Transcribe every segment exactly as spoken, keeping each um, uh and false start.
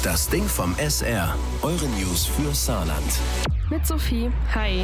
Das Ding vom S R. Eure News für Saarland. Mit Sophie. Hi.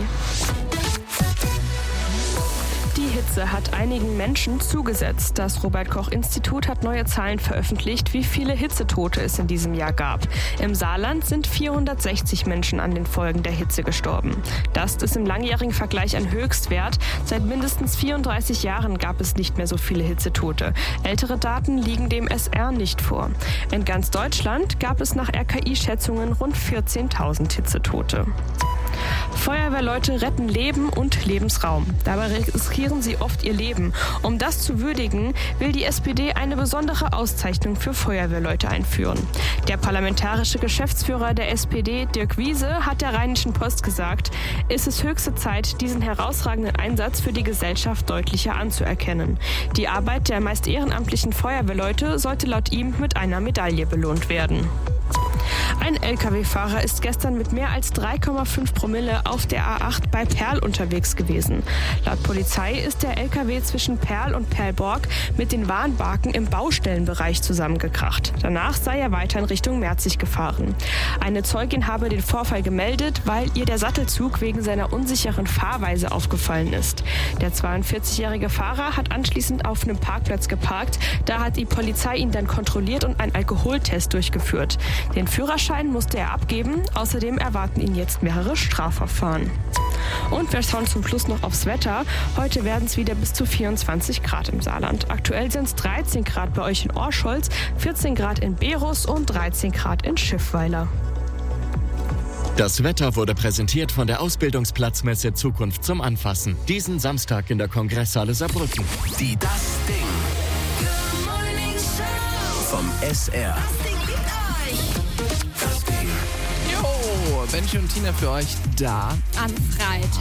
Die Hitze hat einigen Menschen zugesetzt. Das Robert-Koch-Institut hat neue Zahlen veröffentlicht, wie viele Hitzetote es in diesem Jahr gab. Im Saarland sind vierhundertsechzig Menschen an den Folgen der Hitze gestorben. Das ist im langjährigen Vergleich ein Höchstwert. Seit mindestens vierunddreißig Jahren gab es nicht mehr so viele Hitzetote. Ältere Daten liegen dem S R nicht vor. In ganz Deutschland gab es nach R K I-Schätzungen rund vierzehntausend Hitzetote. Feuerwehrleute retten Leben und Lebensraum. Dabei riskieren sie oft ihr Leben. Um das zu würdigen, will die S P D eine besondere Auszeichnung für Feuerwehrleute einführen. Der parlamentarische Geschäftsführer der S P D, Dirk Wiese, hat der Rheinischen Post gesagt, es ist höchste Zeit, diesen herausragenden Einsatz für die Gesellschaft deutlicher anzuerkennen. Die Arbeit der meist ehrenamtlichen Feuerwehrleute sollte laut ihm mit einer Medaille belohnt werden. Ein L K W-Fahrer ist gestern mit mehr als drei Komma fünf Promille auf der A acht bei Perl unterwegs gewesen. Laut Polizei ist der L K W zwischen Perl und Perlborg mit den Warnbarken im Baustellenbereich zusammengekracht. Danach sei er weiter in Richtung Merzig gefahren. Eine Zeugin habe den Vorfall gemeldet, weil ihr der Sattelzug wegen seiner unsicheren Fahrweise aufgefallen ist. Der zweiundvierzigjährige Fahrer hat anschließend auf einem Parkplatz geparkt. Da hat die Polizei ihn dann kontrolliert und einen Alkoholtest durchgeführt. Den Führerschein musste er abgeben. Außerdem erwarten ihn jetzt mehrere Strafverfahren. Und wir schauen zum Schluss noch aufs Wetter. Heute werden es wieder bis zu vierundzwanzig Grad im Saarland. Aktuell sind es dreizehn Grad bei euch in Orscholz, vierzehn Grad in Berus und dreizehn Grad in Schiffweiler. Das Wetter wurde präsentiert von der Ausbildungsplatzmesse Zukunft zum Anfassen. Diesen Samstag in der Kongresshalle Saarbrücken. Die Das Ding vom S R. Jo, Benji und Tina für euch da. Am Freitag.